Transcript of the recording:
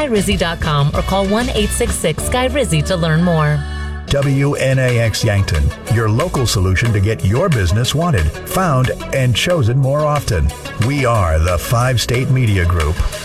skyrizzy.com or call 1-866-SKY-RIZZY to learn more. WNAX Yankton, your local solution to get your business wanted, found, and chosen more often. We are the 5-State Media Group.